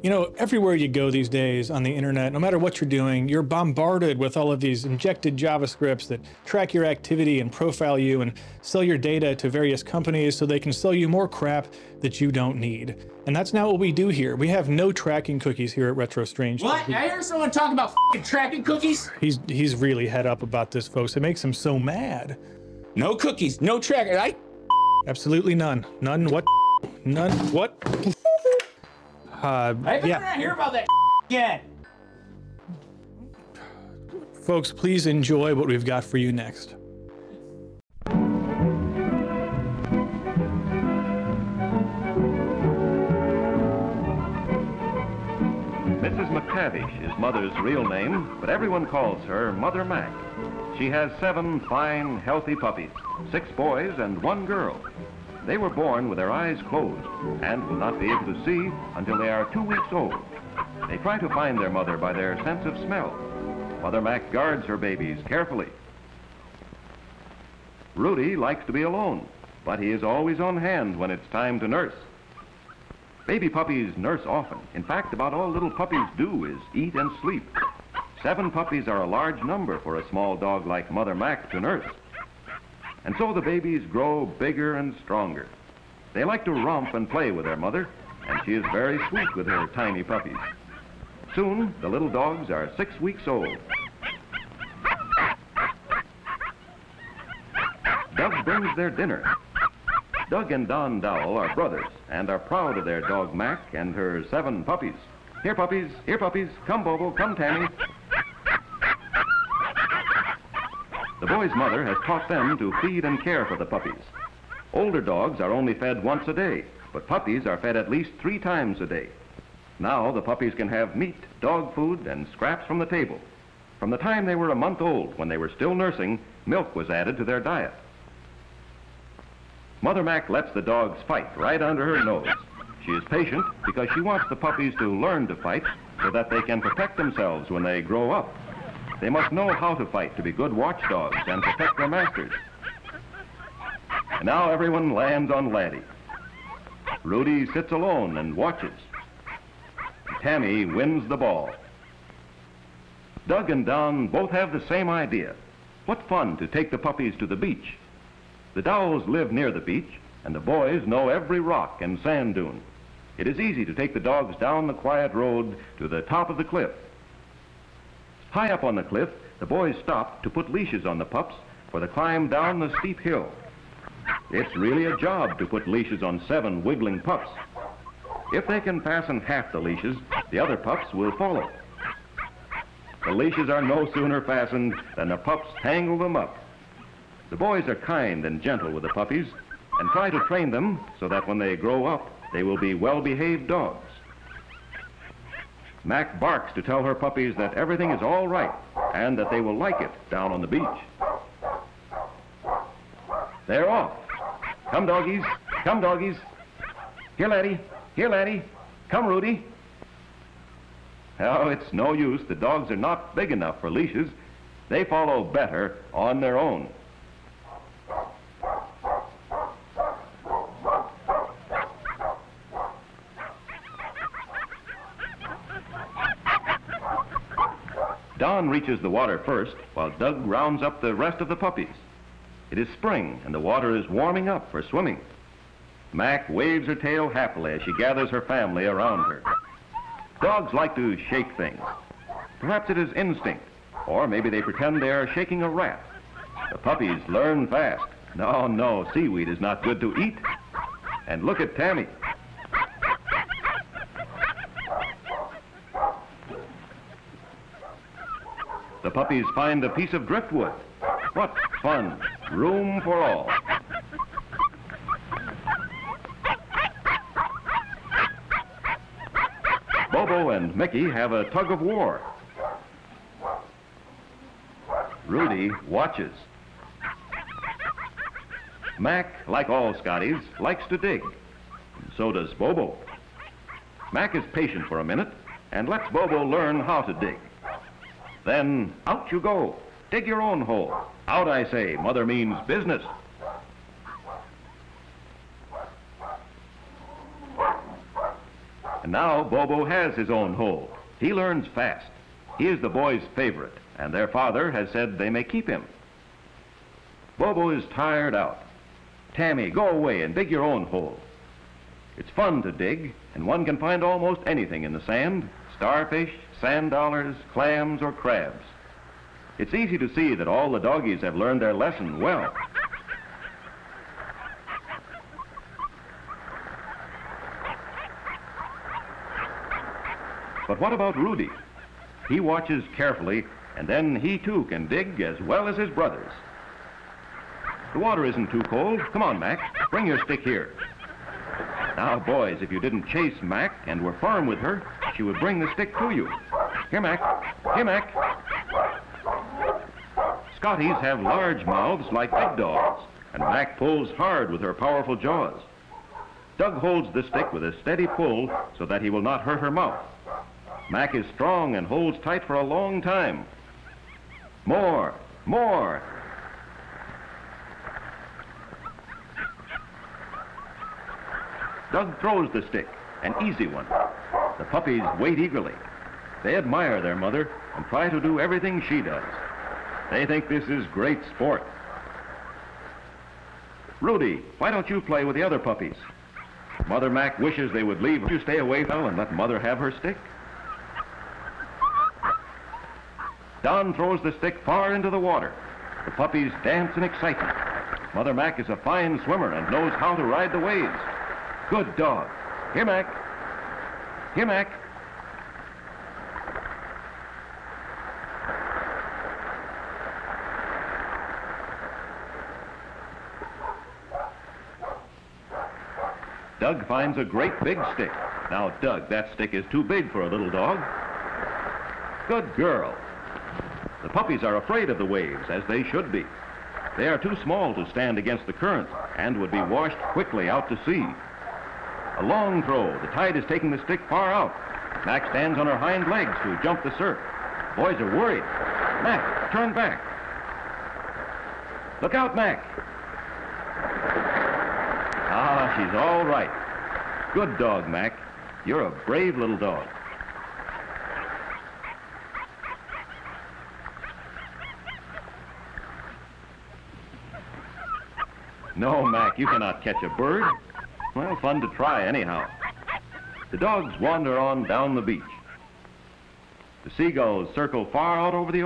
You know, everywhere you go these days on the internet, no matter what you're doing, you're bombarded with all of these injected JavaScripts that track your activity and profile you and sell your data to various companies so they can sell you more crap that you don't need. And that's not what we do here. We have no tracking cookies here at Retro Strange. What? I heard someone talk about f***ing tracking cookies? He's really head up about this, folks. It makes him so mad. No cookies, no tracking. Absolutely none. None what? None what? I better not hear about that again. Folks, please enjoy what we've got for you next. Mrs. McTavish is Mother's real name, but everyone calls her Mother Mac. She has 7 fine, healthy puppies, 6 boys and 1 girl. They were born with their eyes closed and will not be able to see until they are 2 weeks old. They try to find their mother by their sense of smell. Mother Mac guards her babies carefully. Rudy likes to be alone, but he is always on hand when it's time to nurse. Baby puppies nurse often. In fact, about all little puppies do is eat and sleep. 7 puppies are a large number for a small dog like Mother Mac to nurse. And so the babies grow bigger and stronger. They like to romp and play with their mother, and she is very sweet with her tiny puppies. Soon, the little dogs are 6 weeks old. Doug brings their dinner. Doug and Don Dowell are brothers and are proud of their dog Mac and her 7 puppies. Here, puppies, here, puppies. Come, Bobo, come, Tammy. The boy's mother has taught them to feed and care for the puppies. Older dogs are only fed once a day, but puppies are fed at least 3 times a day. Now the puppies can have meat, dog food, and scraps from the table. From the time they were a month old, when they were still nursing, milk was added to their diet. Mother Mac lets the dogs fight right under her nose. She is patient because she wants the puppies to learn to fight so that they can protect themselves when they grow up. They must know how to fight to be good watchdogs and protect their masters. And now everyone lands on Laddie. Rudy sits alone and watches. Tammy wins the ball. Doug and Don both have the same idea. What fun to take the puppies to the beach. The Dowells live near the beach, and the boys know every rock and sand dune. It is easy to take the dogs down the quiet road to the top of the cliff. High up on the cliff, the boys stop to put leashes on the pups for the climb down the steep hill. It's really a job to put leashes on 7 wiggling pups. If they can fasten half the leashes, the other pups will follow. The leashes are no sooner fastened than the pups tangle them up. The boys are kind and gentle with the puppies and try to train them so that when they grow up, they will be well-behaved dogs. Mac barks to tell her puppies that everything is all right and that they will like it down on the beach. They're off. Come, doggies. Come, doggies. Here, Laddie. Here, Laddie. Come, Rudy. Oh, it's no use. The dogs are not big enough for leashes. They follow better on their own. Don reaches the water first, while Doug rounds up the rest of the puppies. It is spring, and the water is warming up for swimming. Mac waves her tail happily as she gathers her family around her. Dogs like to shake things. Perhaps it is instinct, or maybe they pretend they are shaking a rat. The puppies learn fast. No, no, seaweed is not good to eat. And look at Tammy. The puppies find a piece of driftwood. What fun! Room for all. Bobo and Mickey have a tug of war. Rudy watches. Mac, like all Scotties, likes to dig. So does Bobo. Mac is patient for a minute and lets Bobo learn how to dig. Then out you go. Dig your own hole. Out, I say. Mother means business. And now Bobo has his own hole. He learns fast. He is the boys' favorite, and their father has said they may keep him. Bobo is tired out. Tammy, go away and dig your own hole. It's fun to dig, and one can find almost anything in the sand: starfish, sand dollars, clams, or crabs. It's easy to see that all the doggies have learned their lesson well. But what about Rudy? He watches carefully, and then he too can dig as well as his brothers. The water isn't too cold. Come on, Mac. Bring your stick here. Now, boys, if you didn't chase Mac and were firm with her, she would bring the stick to you. Here, Mac. Here, Mac. Scotties have large mouths like big dogs, and Mac pulls hard with her powerful jaws. Doug holds the stick with a steady pull so that he will not hurt her mouth. Mac is strong and holds tight for a long time. More, more. Doug throws the stick, an easy one. The puppies wait eagerly. They admire their mother and try to do everything she does. They think this is great sport. Rudy, why don't you play with the other puppies? Mother Mac wishes they would leave. You stay away now and let Mother have her stick. Don throws the stick far into the water. The puppies dance in excitement. Mother Mac is a fine swimmer and knows how to ride the waves. Good dog. Here, Mac. Here, Mac. Doug finds a great big stick. Now, Doug, that stick is too big for a little dog. Good girl. The puppies are afraid of the waves, as they should be. They are too small to stand against the current and would be washed quickly out to sea. A long throw. The tide is taking the stick far out. Mac stands on her hind legs to jump the surf. Boys are worried. Mac, turn back. Look out, Mac. Ah, she's all right. Good dog, Mac. You're a brave little dog. No, Mac, you cannot catch a bird. Well, fun to try anyhow. The dogs wander on down the beach. The seagulls circle far out over the